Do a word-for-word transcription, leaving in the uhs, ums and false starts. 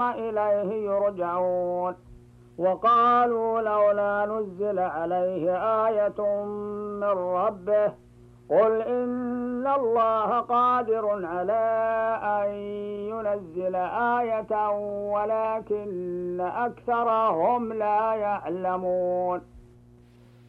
وإليه يرجعون. وقالوا لولا نزل عليه آية من ربه قل إن الله قادر على أن ينزل آية ولكن أكثرهم لا يعلمون.